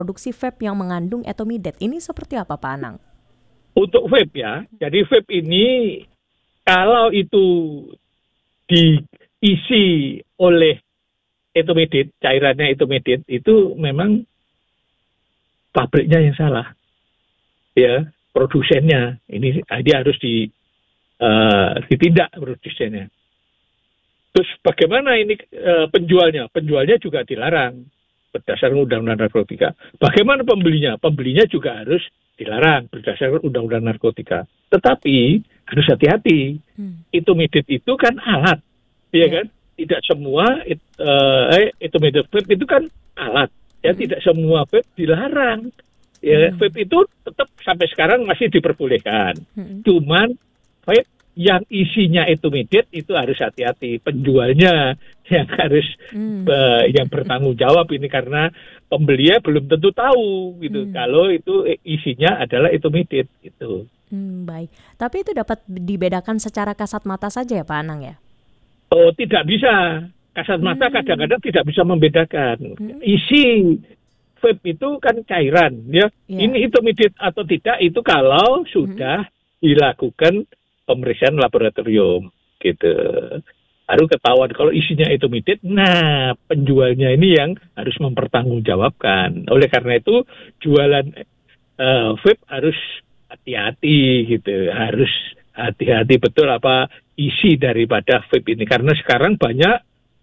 produksi vape yang mengandung ethylene. Ini seperti apa, Pak Anang? Untuk vape ya, jadi vape ini kalau itu diisi oleh ethylene, cairannya ethylene, itu memang pabriknya yang salah, ya, produsennya. Ini dia harus ditindak produsennya. Terus bagaimana ini penjualnya? Penjualnya juga dilarang berdasarkan Undang-Undang Narkotika. Bagaimana pembelinya? Pembelinya juga harus dilarang berdasarkan Undang-Undang Narkotika. Tetapi harus hati-hati. Ethylene itu kan alat, ya kan? Tidak semua ethylene vape itu kan alat. Ya, tidak semua vape dilarang. Ya, vape itu tetap sampai sekarang masih diperbolehkan. Cuman vape yang isinya ethylene itu harus hati-hati. Penjualnya yang harus yang bertanggung jawab ini, karena pembelinya belum tentu tahu gitu kalau itu isinya adalah ethylene gitu. Baik. Tapi itu dapat dibedakan secara kasat mata saja ya, Pak Anang ya? Oh, tidak bisa. Kasat mata kadang-kadang tidak bisa membedakan. Isi vape itu kan cairan, ya. Ini ethylene atau tidak itu kalau sudah dilakukan pemeriksaan laboratorium, gitu. Baru ketahuan kalau isinya ethylene. Nah, penjualnya ini yang harus mempertanggungjawabkan. Oleh karena itu, jualan vape harus hati-hati, gitu. Harus hati-hati betul apa isi daripada vape ini, karena sekarang banyak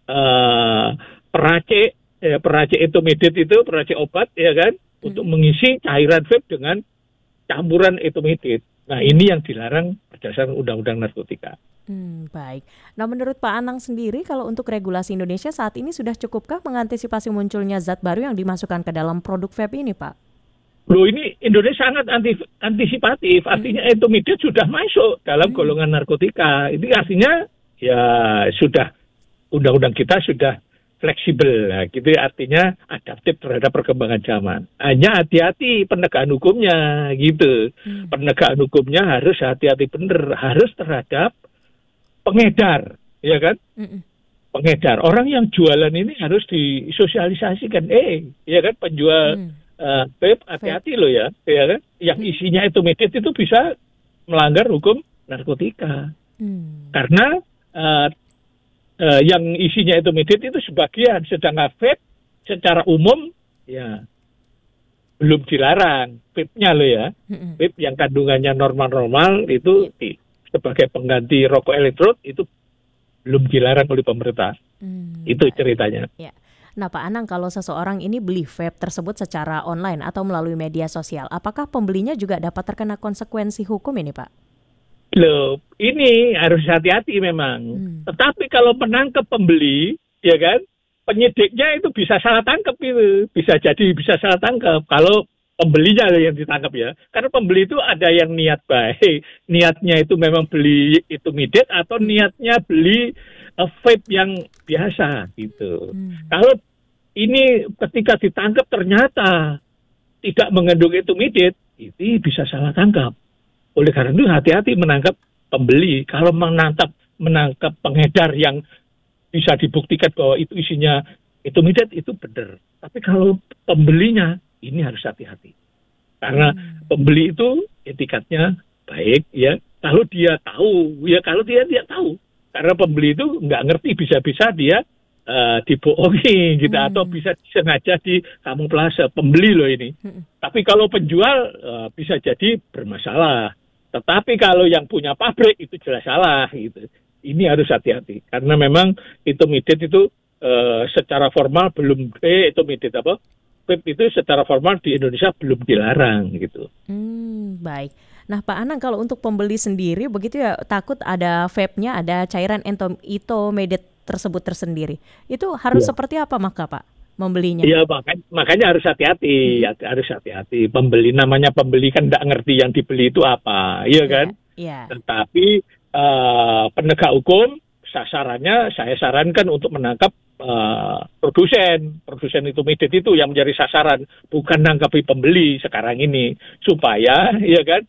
peracik ethylene itu, peracik obat, ya kan, untuk mengisi cairan vape dengan campuran ethylene. Nah, ini yang dilarang berdasarkan Undang-Undang Narkotika. Baik. Nah, menurut Pak Anang sendiri, kalau untuk regulasi Indonesia saat ini sudah cukupkah mengantisipasi munculnya zat baru yang dimasukkan ke dalam produk vape ini, Pak? Loh, ini Indonesia sangat antisipatif. Artinya ethylene sudah masuk dalam golongan narkotika. Ini artinya ya sudah, undang-undang kita sudah fleksibel, nah, gitu. Artinya adaptif terhadap perkembangan zaman. Hanya hati-hati penegakan hukumnya, gitu. Penegakan hukumnya harus hati-hati benar, harus terhadap pengedar, ya kan? Pengedar, orang yang jualan ini harus disosialisasikan. Ya kan, penjual vape hati-hati loh ya kan? Yang isinya ethylene itu bisa melanggar hukum narkotika. Karena yang isinya ethylene itu sebagian, sedangkan vape secara umum ya belum dilarang. Vape-nya loh ya, vape yang kandungannya normal-normal itu sebagai pengganti rokok elektron itu belum dilarang oleh pemerintah. Itu ceritanya. Ya. Nah, Pak Anang, kalau seseorang ini beli vape tersebut secara online atau melalui media sosial, apakah pembelinya juga dapat terkena konsekuensi hukum ini, Pak? Loh, ini harus hati-hati memang. Tetapi kalau menangkap pembeli, ya kan, penyidiknya itu bisa salah tangkap itu. Bisa salah tangkap kalau pembelinya yang ditangkap ya. Karena pembeli itu ada yang niat baik. Niatnya itu memang beli itu midet atau niatnya beli vape yang biasa gitu. Kalau ini ketika ditangkap ternyata tidak mengandung itu midet, itu bisa salah tangkap. Oleh karena itu hati-hati menangkap pembeli. Kalau menangkap pengedar yang bisa dibuktikan bahwa itu isinya itu midet, itu benar. Tapi kalau pembelinya ini harus hati-hati. Karena pembeli itu etikatnya baik ya. Kalau dia tahu, ya kalau dia tahu. Karena pembeli itu nggak ngerti, bisa-bisa dia dibohongi gitu, atau bisa sengaja di kamuflase pembeli loh ini. Tapi kalau penjual bisa jadi bermasalah. Tetapi kalau yang punya pabrik itu jelas salah gitu. Ini harus hati-hati karena memang itu midet itu secara formal belum itu midet apa? Vape itu secara formal di Indonesia belum dilarang gitu. Baik. Nah, Pak Anang, kalau untuk pembeli sendiri begitu ya, takut ada vape-nya, ada cairan ethylene tersebut tersendiri. Itu harus seperti apa maka, Pak, membelinya? Iya, makanya harus hati-hati, harus hati-hati. Pembeli, namanya pembeli kan tidak ngerti yang dibeli itu apa, iya kan? Tetapi penegak hukum sasarannya saya sarankan untuk menangkap produsen itu midet itu yang menjadi sasaran, bukan nangkapi pembeli sekarang ini, supaya ya kan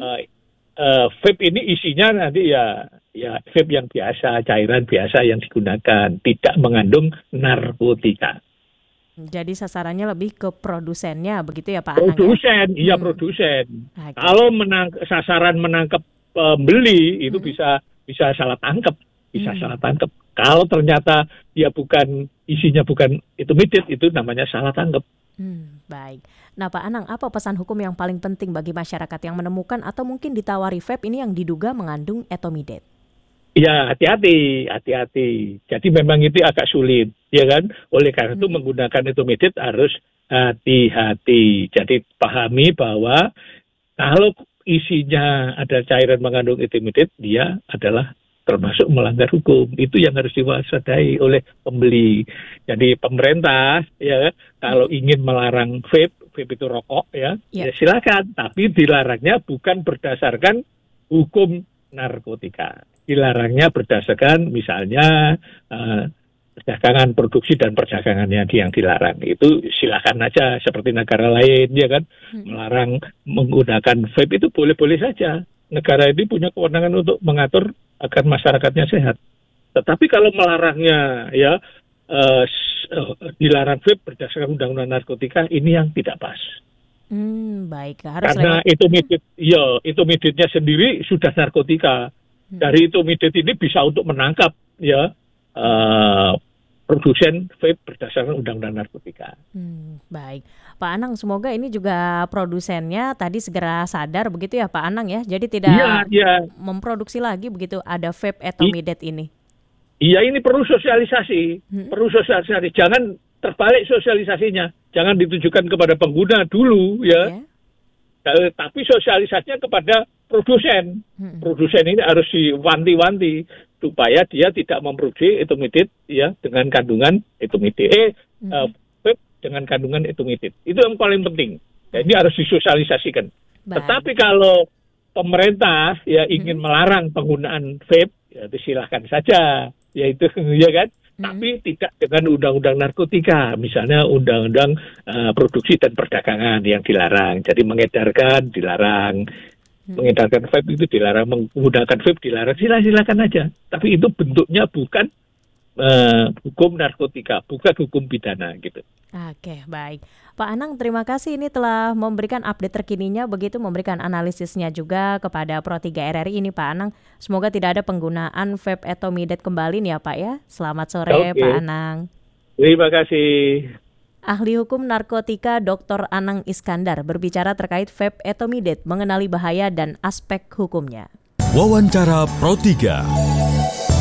vape ini isinya nanti ya vape yang biasa, cairan biasa yang digunakan, tidak mengandung narkotika. Jadi sasarannya lebih ke produsennya begitu ya Pak Anang ya? Produsen, iya produsen. Oke. Kalau sasaran menangkap pembeli itu bisa salah tangkap, salah tangkap. Kalau ternyata dia isinya bukan intermediate, itu namanya salah tangkap. Baik. Nah Pak Anang, apa pesan hukum yang paling penting bagi masyarakat yang menemukan atau mungkin ditawari vape ini yang diduga mengandung ethomidate? Ya, hati-hati. Jadi memang itu agak sulit, ya kan? Oleh karena itu menggunakan intermediate harus hati-hati. Jadi pahami bahwa kalau isinya ada cairan mengandung intermediate, dia adalah termasuk melanggar hukum. Itu yang harus diwaspadai oleh pembeli. Jadi pemerintah, ya, kalau ingin melarang vape itu rokok, ya silakan. Tapi dilarangnya bukan berdasarkan hukum narkotika. Dilarangnya berdasarkan misalnya perdagangan produksi dan perdagangannya yang dilarang. Itu silakan aja seperti negara lain, ya kan, melarang menggunakan vape itu boleh-boleh saja. Negara ini punya kewenangan untuk mengatur agar masyarakatnya sehat. Tetapi kalau melarangnya dilarang vape berdasarkan undang-undang narkotika, ini yang tidak pas. Baik, harus karena intermediate-nya sendiri sudah narkotika. Dari intermediate ini bisa untuk menangkap produsen vape berdasarkan undang-undang narkotika. Baik, Pak Anang, semoga ini juga produsennya tadi segera sadar begitu ya Pak Anang ya. Jadi tidak memproduksi lagi begitu ada vape ethomidate ini. Iya, ini perlu sosialisasi, Jangan terbalik sosialisasinya, jangan ditujukan kepada pengguna dulu ya. Tapi sosialisasinya kepada produsen. Produsen ini harus diwanti-wanti supaya dia tidak memproduksi intermediate ya dengan kandungan intermediate dengan kandungan intermediate. Itu yang paling penting. Ini harus disosialisasikan. Tetapi kalau pemerintah ya ingin melarang penggunaan vape, ya silahkan saja, yaitu ya kan. Tapi tidak dengan undang-undang narkotika, misalnya undang-undang produksi dan perdagangan yang dilarang. Jadi mengedarkan dilarang, mengedarkan vape itu dilarang, menggunakan vape dilarang. Silakan aja. Tapi itu bentuknya bukan hukum narkotika, bukan hukum pidana gitu. Oke, baik. Pak Anang, terima kasih ini telah memberikan update terkininya begitu, memberikan analisisnya juga kepada Pro 3 RRI ini Pak Anang. Semoga tidak ada penggunaan vape ethomidate kembali nih ya Pak ya. Selamat sore Pak Anang. Terima kasih. Ahli hukum narkotika Dr. Anang Iskandar berbicara terkait vape ethomidate, mengenali bahaya dan aspek hukumnya. Wawancara Pro 3.